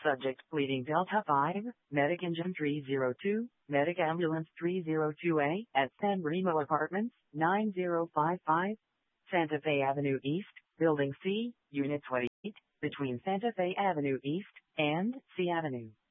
Subject pleading Delta 5, Medic Engine 302, Medic Ambulance 302A at San Remo Apartments, 9055, Santa Fe Avenue East, Building C, Unit 28, between Santa Fe Avenue East and C Avenue.